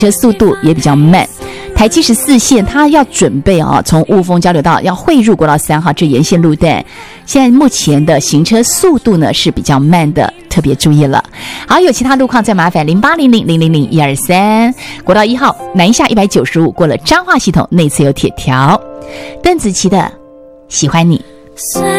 车速度也比较慢。台74线它要准备从雾峰交流道要汇入国道3号这沿线路段，现在目前的行车速度呢是比较慢的，特别注意了。好，有其他路况再麻烦0800000123。国道1号南下195过了彰化系统，内侧有铁条。邓紫棋的喜欢你。